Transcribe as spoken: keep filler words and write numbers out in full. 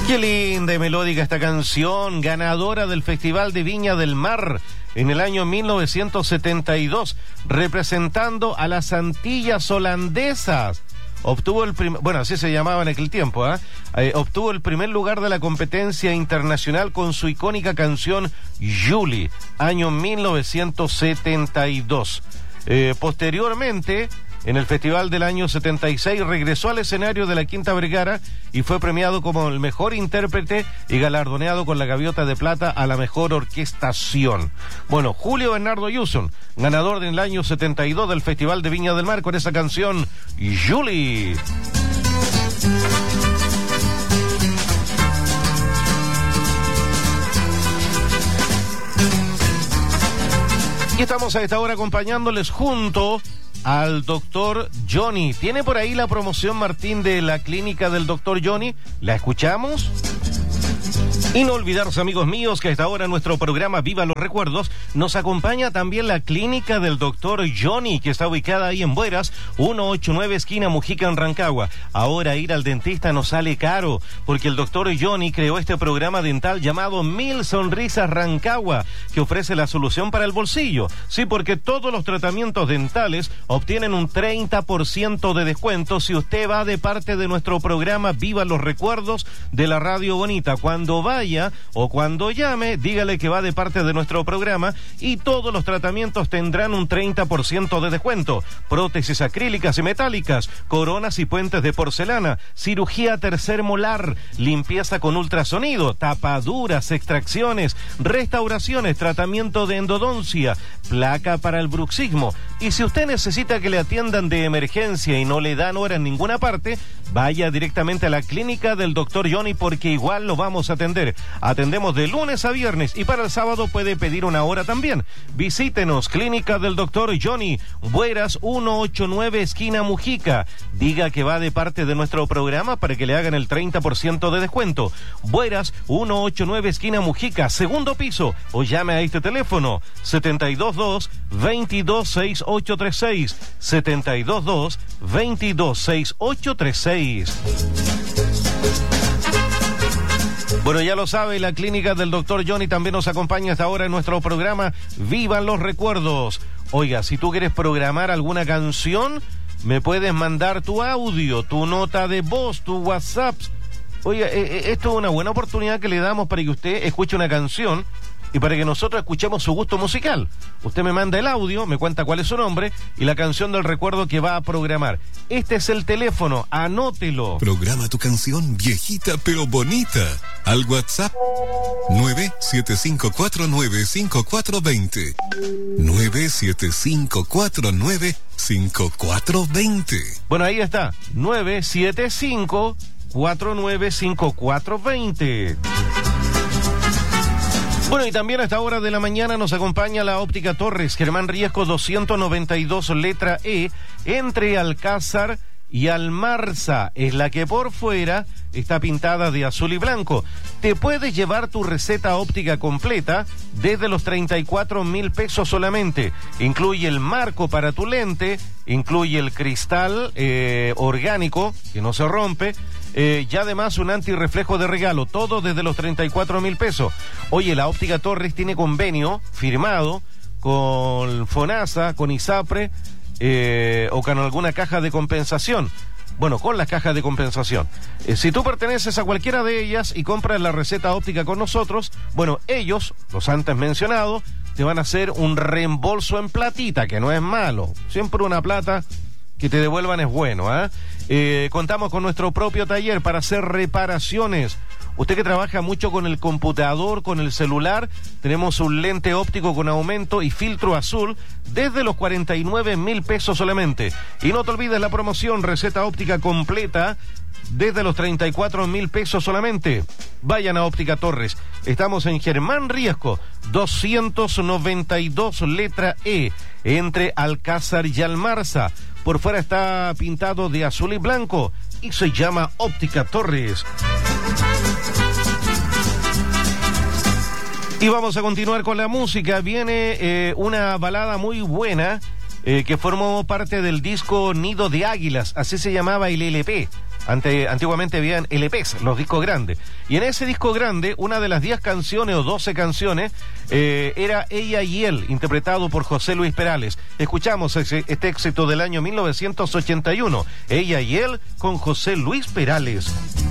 Qué linda y melódica esta canción, ganadora del Festival de Viña del Mar en el año mil novecientos setenta y dos, representando a las Antillas holandesas. Obtuvo el primer, bueno, así se llamaba en aquel tiempo, ¿eh? Eh, obtuvo el primer lugar de la competencia internacional con su icónica canción Julie, año mil novecientos setenta y dos. Eh, posteriormente, en el festival del año setenta y seis, regresó al escenario de la Quinta Vergara y fue premiado como el mejor intérprete y galardoneado con la Gaviota de Plata a la mejor orquestación. Bueno, Julio Bernardo Yuson, ganador del año setenta y dos del Festival de Viña del Mar con esa canción Julie. Y estamos a esta hora acompañándoles junto al doctor Johnny. ¿Tiene por ahí la promoción, Martín, de la clínica del doctor Johnny? ¿La escuchamos? Y no olvidarse, amigos míos, que a esta hora en nuestro programa Viva los Recuerdos nos acompaña también la clínica del doctor Johnny, que está ubicada ahí en Bueras, ciento ochenta y nueve esquina Mujica en Rancagua. Ahora ir al dentista nos sale caro, porque el doctor Johnny creó este programa dental llamado Mil Sonrisas Rancagua, que ofrece la solución para el bolsillo. Sí, porque todos los tratamientos dentales obtienen un treinta por ciento de descuento si usted va de parte de nuestro programa Viva los Recuerdos de la Radio Bonita. Cuando vaya o cuando llame, dígale que va de parte de nuestro programa y todos los tratamientos tendrán un treinta por ciento de descuento. Prótesis acrílicas y metálicas, coronas y puentes de porcelana, cirugía tercer molar, limpieza con ultrasonido, tapaduras, extracciones, restauraciones, tratamiento de endodoncia, placa para el bruxismo. Y si usted necesita que le atiendan de emergencia y no le dan hora en ninguna parte, vaya directamente a la clínica del doctor Johnny, porque igual lo vamos a atender. Atendemos de lunes a viernes y para el sábado puede pedir una hora también. Visítenos, clínica del doctor Johnny, Bueras ciento ochenta y nueve esquina Mujica. Diga que va de parte de nuestro programa para que le hagan el treinta por ciento de descuento. Bueras ciento ochenta y nueve esquina Mujica, segundo piso, o llame a este teléfono setenta y dos dos, veintidós, sesenta y ocho treinta y seis, setenta y dos dos, veintidós, sesenta y ocho treinta y seis. Bueno, ya lo sabe, la clínica del doctor Johnny también nos acompaña hasta ahora en nuestro programa Vivan los Recuerdos. Oiga, si tú quieres programar alguna canción, me puedes mandar tu audio, tu nota de voz, tu WhatsApp. Oiga, eh, esto es una buena oportunidad que le damos para que usted escuche una canción y para que nosotros escuchemos su gusto musical. Usted me manda el audio, me cuenta cuál es su nombre y la canción del recuerdo que va a programar. Este es el teléfono, anótelo. Programa tu canción viejita pero bonita al WhatsApp nueve siete cinco cuatro nueve cinco cuatro dos cero. nueve siete cinco cuatro nueve cinco cuatro dos cero. Bueno, ahí está, nueve siete cinco cuatro nueve cinco cuatro dos cero. Bueno, y también a esta hora de la mañana nos acompaña la Óptica Torres, Germán Riesco doscientos noventa y dos, letra E, entre Alcázar y Almarza. Es la que por fuera está pintada de azul y blanco. Te puedes llevar tu receta óptica completa desde los treinta y cuatro mil pesos solamente. Incluye el marco para tu lente, incluye el cristal eh, orgánico que no se rompe, eh, y además un antirreflejo de regalo, todo desde los treinta y cuatro mil pesos. Oye, la Óptica Torres tiene convenio firmado con FONASA, con ISAPRE, eh, o con alguna caja de compensación. Bueno, con las cajas de compensación. Eh, si tú perteneces a cualquiera de ellas y compras la receta óptica con nosotros, bueno, ellos, los antes mencionados, te van a hacer un reembolso en platita, que no es malo. Siempre una plata que te devuelvan es bueno, ¿eh? Eh, contamos con nuestro propio taller para hacer reparaciones. Usted que trabaja mucho con el computador, con el celular, tenemos un lente óptico con aumento y filtro azul desde los cuarenta y nueve mil pesos solamente. Y no te olvides la promoción, receta óptica completa desde los treinta y cuatro mil pesos solamente. Vayan a Óptica Torres. Estamos en Germán Riesco, doscientos noventa y dos, letra E, entre Alcázar y Almarza. Por fuera está pintado de azul y blanco y se llama Óptica Torres. Y vamos a continuar con la música. Viene eh, una balada muy buena eh, que formó parte del disco Nido de Águilas, así se llamaba el L P. Ante, antiguamente habían L Pes, los discos grandes. Y en ese disco grande, una de las diez canciones o doce canciones eh, era Ella y Él, interpretado por José Luis Perales. Escuchamos ese, este éxito del año mil novecientos ochenta y uno, Ella y Él, con José Luis Perales.